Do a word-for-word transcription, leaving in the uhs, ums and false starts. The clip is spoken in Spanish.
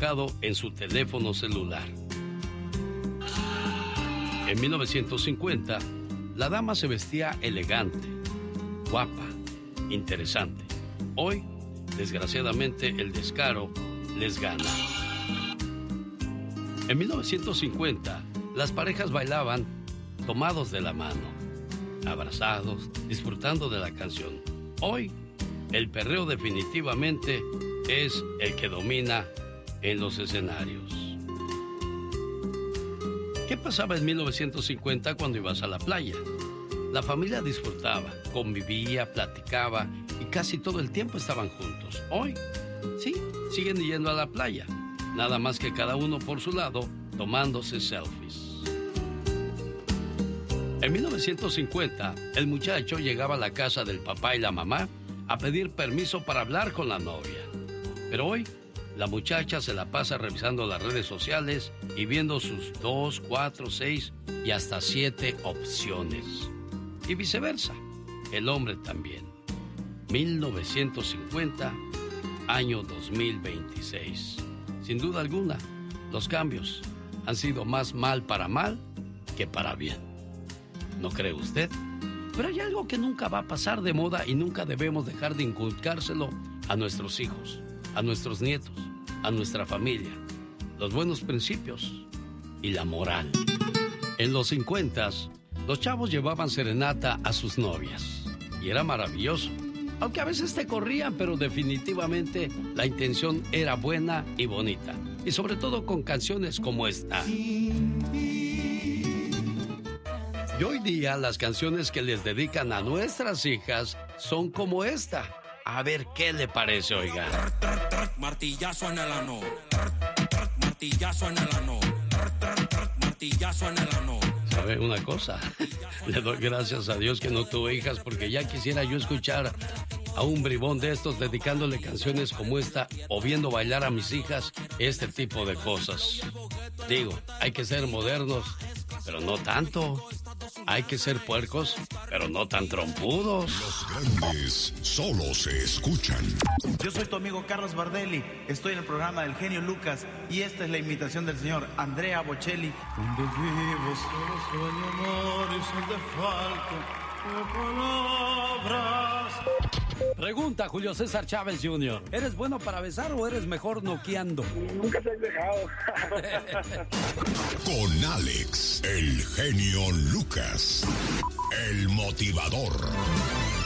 enfocado en su teléfono celular. En mil novecientos cincuenta, la dama se vestía elegante, guapa, interesante. Hoy, desgraciadamente, el descaro les gana. En mil novecientos cincuenta, las parejas bailaban tomados de la mano, abrazados, disfrutando de la canción. Hoy, el perreo definitivamente es el que domina en los escenarios. ¿Qué pasaba en mil novecientos cincuenta cuando ibas a la playa? La familia disfrutaba, convivía, platicaba y casi todo el tiempo estaban juntos. Hoy, sí, siguen yendo a la playa, nada más que cada uno por su lado, tomándose selfies. En mil novecientos cincuenta, el muchacho llegaba a la casa del papá y la mamá a pedir permiso para hablar con la novia. Pero hoy, la muchacha se la pasa revisando las redes sociales y viendo sus dos, cuatro, seis y hasta siete opciones. Y viceversa, el hombre también. mil novecientos cincuenta, año dos mil veintiséis. Sin duda alguna, los cambios han sido más mal para mal que para bien. ¿No cree usted? Pero hay algo que nunca va a pasar de moda y nunca debemos dejar de inculcárselo a nuestros hijos, a nuestros nietos, a nuestra familia. Los buenos principios y la moral. En los cincuentas, los chavos llevaban serenata a sus novias. Y era maravilloso. Aunque a veces te corrían, pero definitivamente la intención era buena y bonita. Y sobre todo con canciones como esta. Y hoy día las canciones que les dedican a nuestras hijas son como esta. A ver qué le parece, oiga. Martillazo en el ano. Martillazo en el ano. Martillazo en el ano. ¿Sabe una cosa? Le doy gracias a Dios que no tuve hijas, porque ya quisiera yo escuchar a un bribón de estos dedicándole canciones como esta o viendo bailar a mis hijas este tipo de cosas. Digo, hay que ser modernos, pero no tanto. Hay que ser puercos, pero no tan trompudos. Los grandes solo se escuchan. Yo soy tu amigo Carlos Bardelli. Estoy en el programa del genio Lucas y esta es la imitación del señor Andrea Bocelli. Donde vivo solo sueño amor y son de falta de palabras. Pregunta Julio César Chávez junior ¿Eres bueno para besar o eres mejor noqueando? Nunca te has dejado. Con Alex, el genio Lucas, el motivador.